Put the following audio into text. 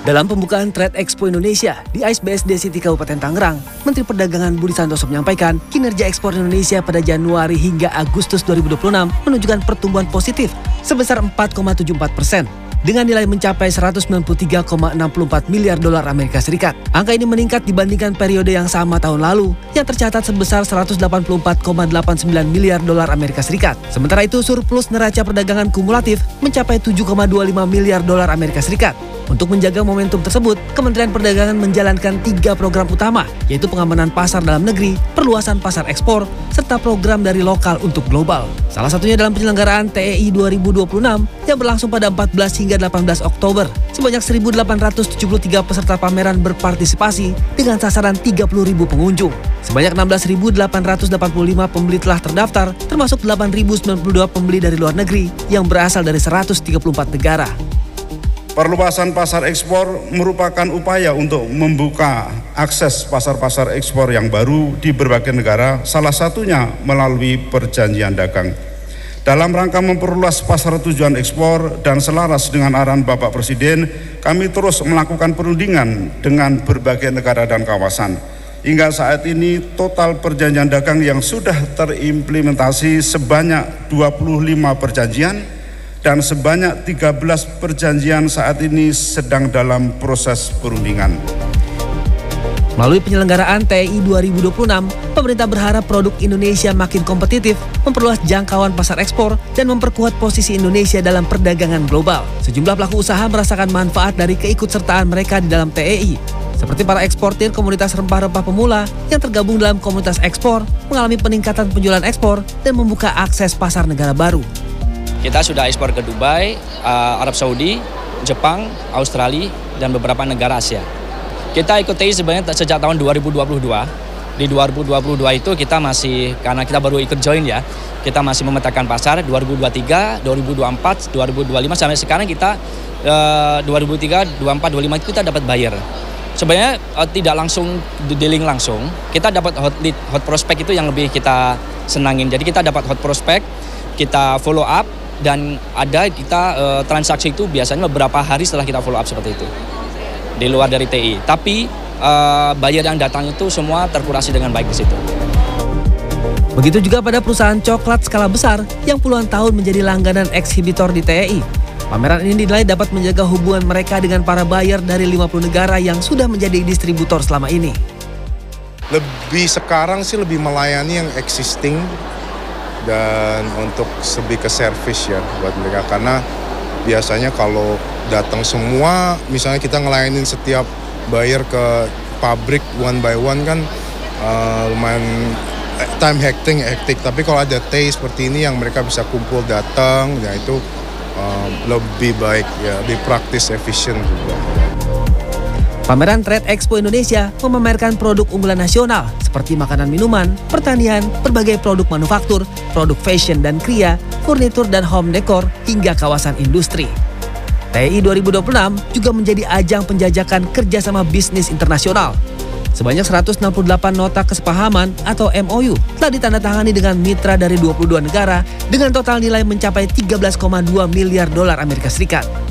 Dalam pembukaan Trade Expo Indonesia di AISBSD City Kabupaten Tangerang, Menteri Perdagangan Budi Santoso menyampaikan kinerja ekspor Indonesia pada Januari hingga Agustus 2026 menunjukkan pertumbuhan positif sebesar 4,74%. Dengan nilai mencapai 193,64 miliar dolar Amerika Serikat. Angka ini meningkat dibandingkan periode yang sama tahun lalu yang tercatat sebesar 184,89 miliar dolar Amerika Serikat. Sementara itu surplus neraca perdagangan kumulatif mencapai 7,25 miliar dolar Amerika Serikat. Untuk menjaga momentum tersebut, Kementerian Perdagangan menjalankan 3 program utama, yaitu pengamanan pasar dalam negeri, perluasan pasar ekspor, serta program dari lokal untuk global. Salah satunya dalam penyelenggaraan TEI 2026 yang berlangsung pada 14 hingga 18 Oktober. Sebanyak 1.873 peserta pameran berpartisipasi dengan sasaran 30.000 pengunjung. Sebanyak 16.885 pembeli telah terdaftar, termasuk 8.092 pembeli dari luar negeri yang berasal dari 134 negara. Perluasan pasar ekspor merupakan upaya untuk membuka akses pasar-pasar ekspor yang baru di berbagai negara, salah satunya melalui perjanjian dagang. Dalam rangka memperluas pasar tujuan ekspor dan selaras dengan arahan Bapak Presiden, kami terus melakukan perundingan dengan berbagai negara dan kawasan. Hingga saat ini total perjanjian dagang yang sudah terimplementasi sebanyak 25 perjanjian, dan sebanyak 13 perjanjian saat ini sedang dalam proses perundingan. Melalui penyelenggaraan TEI 2026, pemerintah berharap produk Indonesia makin kompetitif, memperluas jangkauan pasar ekspor, dan memperkuat posisi Indonesia dalam perdagangan global. Sejumlah pelaku usaha merasakan manfaat dari keikutsertaan mereka di dalam TEI, seperti para eksportir komunitas rempah-rempah pemula yang tergabung dalam komunitas ekspor, mengalami peningkatan penjualan ekspor, dan membuka akses pasar negara baru. Kita sudah ekspor ke Dubai, Arab Saudi, Jepang, Australia, dan beberapa negara Asia. Kita ikut TEI sebenarnya sejak tahun 2022. Di 2022 itu kita masih, karena kita baru ikut join ya, kita masih memetakan pasar 2023, 2024, 2025, sampai sekarang kita 2023, 2024, 2025 itu kita dapat buyer. Sebenarnya tidak langsung dealing langsung, kita dapat hot lead, hot prospect itu yang lebih kita senangin. Jadi kita dapat hot prospect, kita follow up, dan ada kita transaksi itu biasanya beberapa hari setelah kita follow up seperti itu di luar dari TEI. Tapi buyer yang datang itu semua terkurasi dengan baik di situ. Begitu juga pada perusahaan coklat skala besar yang puluhan tahun menjadi langganan eksibitor di TEI. Pameran ini dinilai dapat menjaga hubungan mereka dengan para buyer dari 50 negara yang sudah menjadi distributor selama ini. Sekarang sih lebih melayani yang existing dan untuk lebih ke service ya buat mereka, karena biasanya kalau datang semua misalnya kita ngelayanin setiap buyer ke pabrik one by one kan lumayan time hektik, tapi kalau ada TEI seperti ini yang mereka bisa kumpul datang ya itu lebih baik ya, lebih praktis, efisien juga. Pameran Trade Expo Indonesia memamerkan produk unggulan nasional seperti makanan minuman, pertanian, berbagai produk manufaktur, produk fashion dan kria, furnitur dan home decor, hingga kawasan industri. TEI 2026 juga menjadi ajang penjajakan kerjasama bisnis internasional. Sebanyak 168 nota kesepahaman atau MOU telah ditandatangani dengan mitra dari 22 negara dengan total nilai mencapai 13,2 miliar dolar Amerika Serikat.